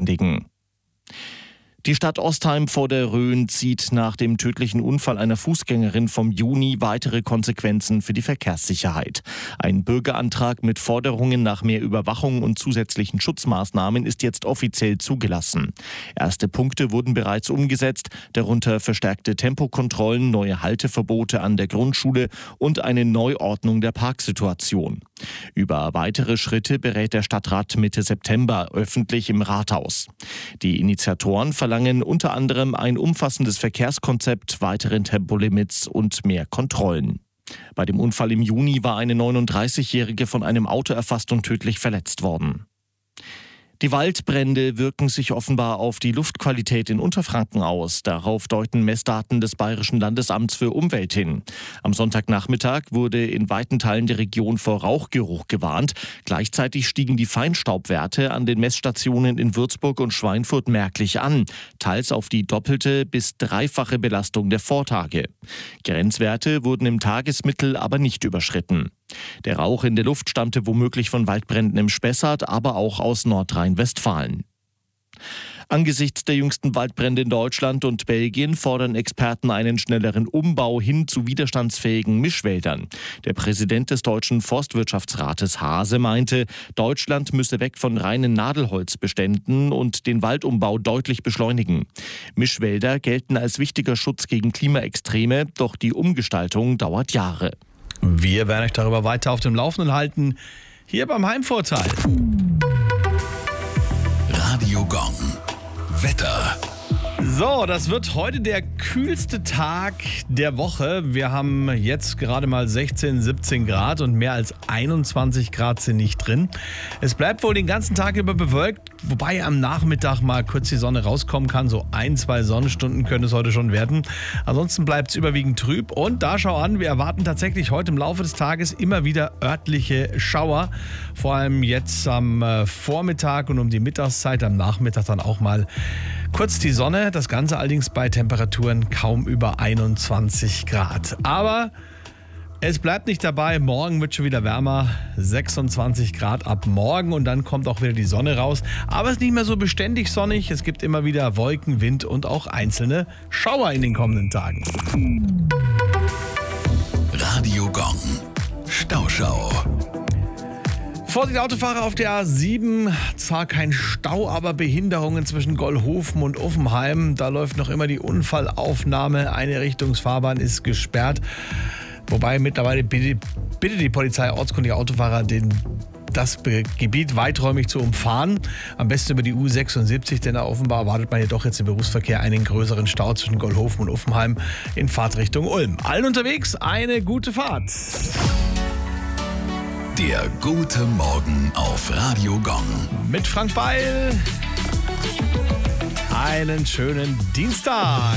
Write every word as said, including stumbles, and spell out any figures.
verständigen. Die Stadt Ostheim vor der Rhön zieht nach dem tödlichen Unfall einer Fußgängerin vom Juni weitere Konsequenzen für die Verkehrssicherheit. Ein Bürgerantrag mit Forderungen nach mehr Überwachung und zusätzlichen Schutzmaßnahmen ist jetzt offiziell zugelassen. Erste Punkte wurden bereits umgesetzt, darunter verstärkte Tempokontrollen, neue Halteverbote an der Grundschule und eine Neuordnung der Parksituation. Über weitere Schritte berät der Stadtrat Mitte September öffentlich im Rathaus. Die Initiatoren verlangen unter anderem ein umfassendes Verkehrskonzept, weitere Tempolimits und mehr Kontrollen. Bei dem Unfall im Juni war eine neununddreißigjährige von einem Auto erfasst und tödlich verletzt worden. Die Waldbrände wirken sich offenbar auf die Luftqualität in Unterfranken aus. Darauf deuten Messdaten des Bayerischen Landesamts für Umwelt hin. Am Sonntagnachmittag wurde in weiten Teilen der Region vor Rauchgeruch gewarnt. Gleichzeitig stiegen die Feinstaubwerte an den Messstationen in Würzburg und Schweinfurt merklich an, teils auf die doppelte bis dreifache Belastung der Vortage. Grenzwerte wurden im Tagesmittel aber nicht überschritten. Der Rauch in der Luft stammte womöglich von Waldbränden im Spessart, aber auch aus Nordrhein-Westfalen. Angesichts der jüngsten Waldbrände in Deutschland und Belgien fordern Experten einen schnelleren Umbau hin zu widerstandsfähigen Mischwäldern. Der Präsident des Deutschen Forstwirtschaftsrates Hase meinte, Deutschland müsse weg von reinen Nadelholzbeständen und den Waldumbau deutlich beschleunigen. Mischwälder gelten als wichtiger Schutz gegen Klimaextreme, doch die Umgestaltung dauert Jahre. Wir werden euch darüber weiter auf dem Laufenden halten, hier beim Heimvorteil. Radio Gong. Wetter. So, das wird heute der kühlste Tag der Woche. Wir haben jetzt gerade mal sechzehn, siebzehn Grad und mehr als einundzwanzig Grad sind nicht drin. Es bleibt wohl den ganzen Tag über bewölkt, wobei am Nachmittag mal kurz die Sonne rauskommen kann. So ein, zwei Sonnenstunden könnte es heute schon werden. Ansonsten bleibt es überwiegend trüb. Und da schau an, wir erwarten tatsächlich heute im Laufe des Tages immer wieder örtliche Schauer. Vor allem jetzt am Vormittag und um die Mittagszeit, am Nachmittag dann auch mal kurz die Sonne. Das Ganze allerdings bei Temperaturen kaum über einundzwanzig Grad. Aber es bleibt nicht dabei. Morgen wird schon wieder wärmer. sechsundzwanzig Grad ab morgen und dann kommt auch wieder die Sonne raus. Aber es ist nicht mehr so beständig sonnig. Es gibt immer wieder Wolken, Wind und auch einzelne Schauer in den kommenden Tagen. Radio Gong. Stauschau. Vorsicht Autofahrer auf der A sieben, zwar kein Stau, aber Behinderungen zwischen Gollhofen und Uffenheim. Da läuft noch immer die Unfallaufnahme. Eine Richtungsfahrbahn ist gesperrt. Wobei mittlerweile bittet bitte die Polizei ortskundige Autofahrer, den, das Gebiet weiträumig zu umfahren. Am besten über die U sechsundsiebzig, denn da offenbar erwartet man jedoch jetzt im Berufsverkehr einen größeren Stau zwischen Gollhofen und Uffenheim in Fahrtrichtung Ulm. Allen unterwegs eine gute Fahrt. Der gute Morgen auf Radio Gong. Mit Frank Beil. Einen schönen Dienstag.